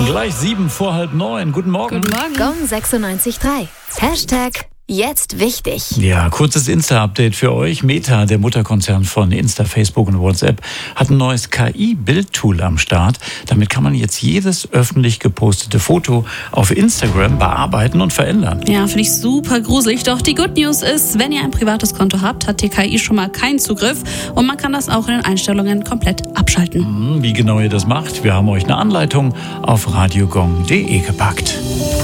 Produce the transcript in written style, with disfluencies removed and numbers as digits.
Gleich 7:45. Guten Morgen. Guten Morgen. Gong 96.3. Hashtag jetzt wichtig. Ja, kurzes Insta-Update für euch. Meta, der Mutterkonzern von Insta, Facebook und WhatsApp, hat ein neues KI-Bildtool am Start. Damit kann man jetzt jedes öffentlich gepostete Foto auf Instagram bearbeiten und verändern. Ja, finde ich super gruselig. Doch die Good News ist, wenn ihr ein privates Konto habt, hat die KI schon mal keinen Zugriff und man kann das auch in den Einstellungen komplett abschalten. Wie genau ihr das macht, wir haben euch eine Anleitung auf radiogong.de gepackt.